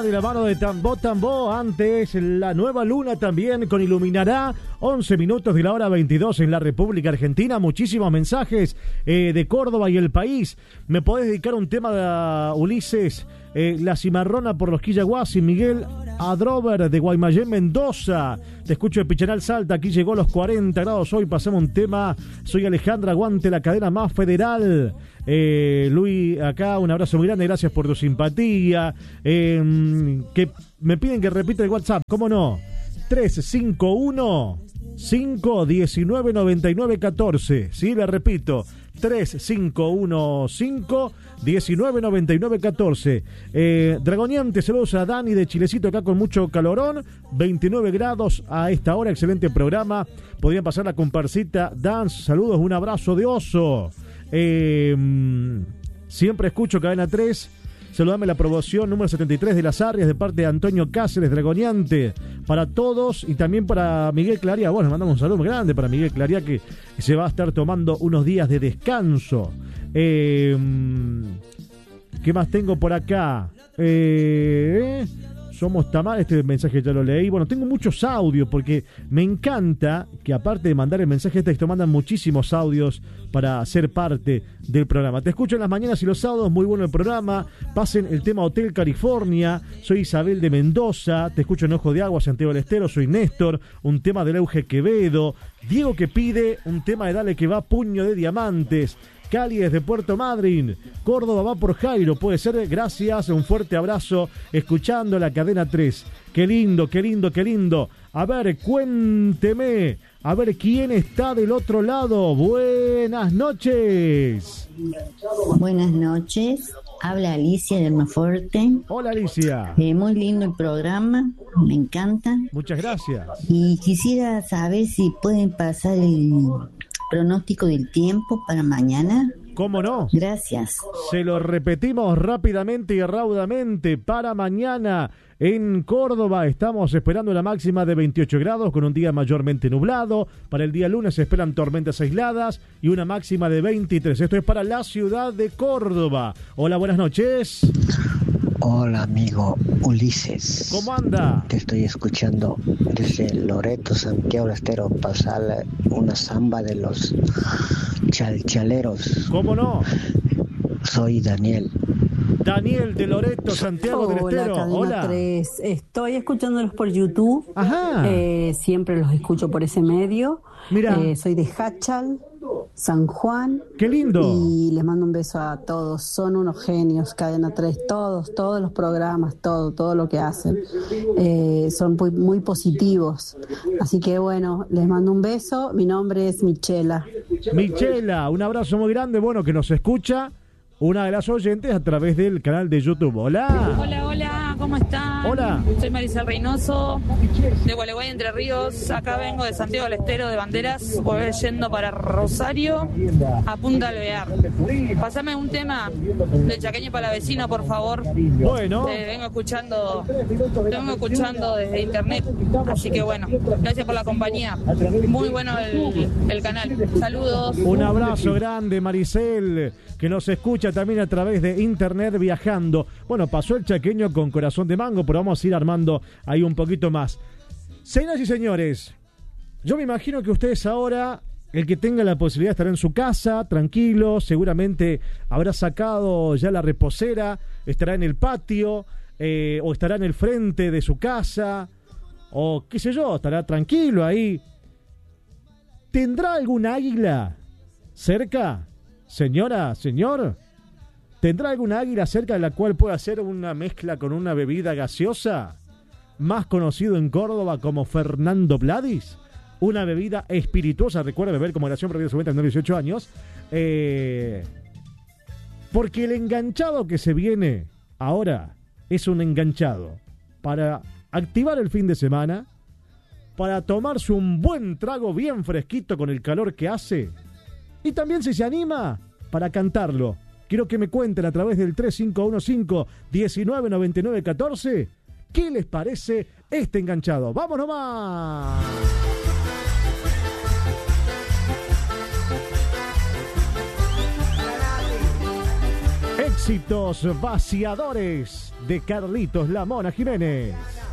de la mano de Tambó Tambó. Antes, la nueva luna también con Iluminará. 11 minutos de la hora 22 en la República Argentina. Muchísimos mensajes de Córdoba y el país. ¿Me podés dedicar un tema de Ulises? La Cimarrona por los Quillaguás y Miguel Adrover de Guaymallén, Mendoza. Te escucho de Picharal, Salta. Aquí llegó a los 40 grados hoy. Pasamos un tema. Soy Alejandra, aguante la cadena más federal. Luis, acá un abrazo muy grande. Gracias por tu simpatía. Que me piden que repita el WhatsApp. ¿Cómo no? 351 519 9914. Sí, le repito. 3515-199914. Dragoniante, saludos a Dani de Chilecito, acá con mucho calorón, 29 grados a esta hora, excelente programa. Podrían pasar la comparsita Dance, saludos, un abrazo de oso. Siempre escucho Cadena 3. Saludame la promoción número 73 de Las Arrias de parte de Antonio Cáceres, Dragoniante, para todos y también para Miguel Claría. Bueno, mandamos un saludo muy grande para Miguel Claría que se va a estar tomando unos días de descanso. ¿Qué más tengo por acá? Somos Tamar, este mensaje ya lo leí. Bueno, tengo muchos audios porque me encanta que aparte de mandar el mensaje de texto, mandan muchísimos audios para ser parte del programa. Te escucho en las mañanas y los sábados, muy bueno el programa. Pasen el tema Hotel California. Soy Isabel de Mendoza, te escucho en Ojo de Agua, Santiago del Estero. Soy Néstor, un tema del Euge Quevedo. Diego que pide un tema de Dale que va, Puño de Diamantes. Cali desde Puerto Madryn, Córdoba va por Jairo, puede ser, gracias, un fuerte abrazo, escuchando la Cadena 3. Qué lindo, qué lindo, qué lindo. A ver, cuénteme, a ver quién está del otro lado. Buenas noches. Buenas noches, habla Alicia de Almafuerte. Hola Alicia. Muy lindo el programa, me encanta. Muchas gracias. Y quisiera saber si pueden pasar el pronóstico del tiempo para mañana. ¿Cómo no? Gracias. Se lo repetimos rápidamente y raudamente. Para mañana en Córdoba estamos esperando una máxima de 28 grados con un día mayormente nublado. Para el día lunes se esperan tormentas aisladas y una máxima de 23. Esto es para la ciudad de Córdoba. Hola, buenas noches. Hola amigo Ulises. ¿Cómo anda? Te estoy escuchando desde Loreto, Santiago del Estero, pasar una samba de los chalchaleros. ¿Cómo no? Soy Daniel. Daniel de Loreto, Santiago del Estero. Cadena Hola. 3. Estoy escuchándolos por YouTube. Ajá. Siempre los escucho por ese medio. Mira. Soy de Hachal, San Juan. ¡Qué lindo! Y les mando un beso a todos. Son unos genios, Cadena 3. Todos los programas, todo lo que hacen. Son muy positivos. Así que bueno, les mando un beso. Mi nombre es Michela. Michela, un abrazo muy grande. Bueno, que nos escucha una de las oyentes a través del canal de YouTube. Hola. Hola, ¿cómo están? Hola. Soy Marisa Reynoso, de Gualeguay, Entre Ríos. Acá vengo de Santiago del Estero, de Banderas. Voy yendo para Rosario, a Punta Alvear. Pasame un tema de Chaqueño para la Vecina, por favor. Bueno. Vengo escuchando desde internet. Así que bueno, gracias por la compañía. Muy bueno el canal. Saludos. Un abrazo grande, Maricel, que nos escucha también a través de internet viajando. Bueno, pasó el chaqueño con Corazón de Mango, pero vamos a ir armando ahí un poquito más. Señoras y señores, yo me imagino que ustedes ahora, el que tenga la posibilidad de estar en su casa, tranquilo, seguramente habrá sacado ya la reposera, estará en el patio, o estará en el frente de su casa, o qué sé yo, estará tranquilo ahí. ¿Tendrá algún águila cerca? Señora, señor, ¿tendrá alguna águila cerca de la cual pueda hacer una mezcla con una bebida gaseosa? Más conocido en Córdoba como Fernando Pladis. Una bebida espirituosa, recuerda beber con moderación previa su venta en 18 años. Porque el enganchado que se viene ahora es un enganchado para activar el fin de semana, para tomarse un buen trago bien fresquito con el calor que hace. Y también, si se anima, para cantarlo. Quiero que me cuenten a través del 3515-199914 ¿qué les parece este enganchado? ¡Vamos nomás! Éxitos vaciadores de Carlitos La Mona Jiménez.